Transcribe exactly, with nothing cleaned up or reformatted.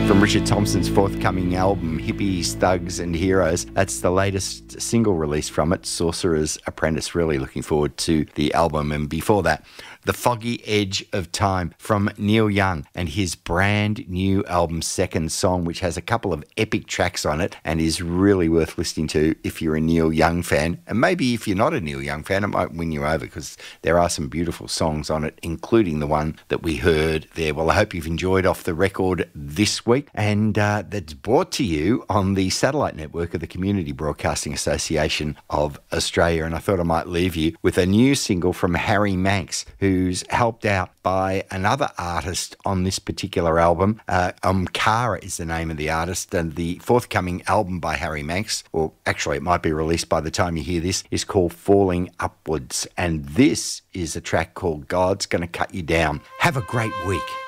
From Richard Thompson's forthcoming album, Hippies, Thugs and Heroes. That's the latest single release from it, Sorcerer's Apprentice. Really looking forward to the album. And before that, The Foggy Edge of Time from Neil Young and his brand new album, Second Song, which has a couple of epic tracks on it and is really worth listening to if you're a Neil Young fan. And maybe if you're not a Neil Young fan, it might win you over because there are some beautiful songs on it, including the one that we heard there. Well, I hope you've enjoyed Off the Record this week. And uh, that's brought to you on the satellite network of the Community Broadcasting Association of Australia. And I thought I might leave you with a new single from Harry Manx, who's helped out by another artist on this particular album. Uh, Omkara is the name of the artist, and the forthcoming album by Harry Manx, or actually it might be released by the time you hear this, is called Falling Upwards. And this is a track called God's Gonna Cut You Down. Have a great week.